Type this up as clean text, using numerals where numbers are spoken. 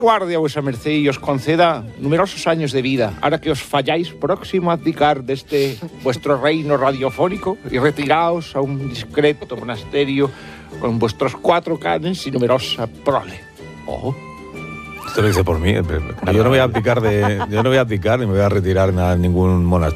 guarde a vuesa merced y os conceda numerosos años de vida, ahora que os falláis próximo a abdicar de este vuestro reino radiofónico y retiraos a un discreto monasterio con vuestros 4 canes y numerosa prole. Ojo. Esto lo dice por mí. Yo no voy a abdicar ni me voy a retirar a ningún monasterio.